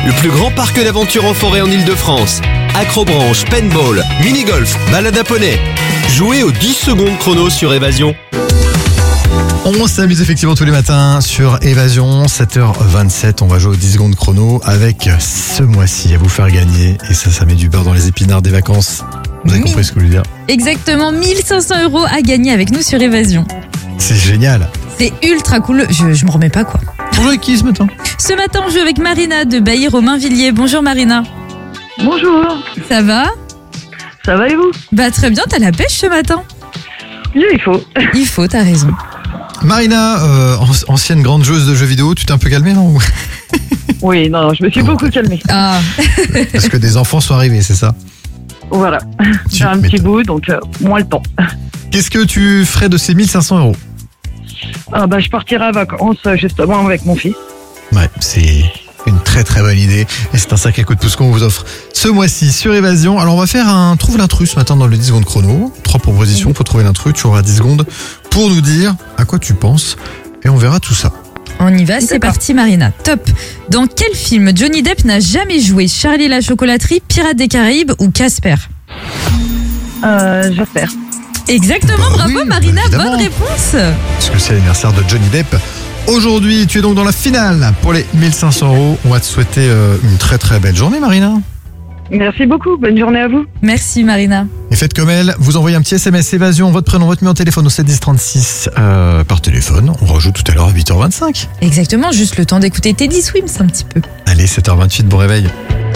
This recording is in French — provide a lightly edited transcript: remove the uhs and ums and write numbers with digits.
le plus grand parc d'aventure en forêt en Île-de-France. Acrobranche, paintball, mini-golf, balade à poney. Jouez aux 10 secondes chrono sur Évasion. On s'amuse effectivement tous les matins sur Évasion, 7h27. On va jouer aux 10 secondes chrono avec ce mois-ci à vous faire gagner. Et ça met du beurre dans les épinards des vacances. Vous avez compris ce que je veux dire? Exactement, 1500 € à gagner avec nous sur Évasion. C'est génial. C'est ultra cool, je me remets pas quoi. On joue avec qui ce matin? Ce matin, on joue avec Marina de Bailly-Romainvilliers. Bonjour Marina. Bonjour, Ça va? ça va et vous? Bah très bien, t'as la pêche ce matin. Oui, il faut. Il faut, t'as raison. Marina, ancienne grande joueuse de jeux vidéo, tu t'es un peu calmée, non? Oui, non, je me suis beaucoup calmée. Ah, Parce que des enfants sont arrivés, c'est ça? Voilà, Tu j'ai un petit m'étonnes. bout, donc moins le temps. Qu'est-ce que tu ferais de ces 1500 €? Je partirai à vacances justement avec mon fils. Ouais, c'est une très très bonne idée. Et c'est un sacré coup de pouce qu'on vous offre ce mois-ci sur Évasion. Alors on va faire un Trouve l'intrus ce matin dans le 10 secondes chrono. 3 propositions pour trouver l'intrus. Tu auras 10 secondes pour nous dire à quoi tu penses. Et on verra tout ça. on y va, c'est parti Marina. Top. Dans quel film Johnny Depp n'a jamais joué? Charlie la chocolaterie, Pirates des Caraïbes ou Casper? J'espère. Exactement, Bah bravo oui, Marina, évidemment. bonne réponse. Parce que c'est l'anniversaire de Johnny Depp. Aujourd'hui, tu es donc dans la finale pour les 1500 €. On va te souhaiter une très très belle journée, Marina. Merci beaucoup, bonne journée à vous. Merci Marina. Et faites comme elle, vous envoyez un petit SMS Évasion, votre prénom, votre numéro de téléphone au 71036 par téléphone. On rajoute tout à l'heure à 8h25. Exactement, juste le temps d'écouter Teddy Swims un petit peu. Allez, 7h28, bon réveil.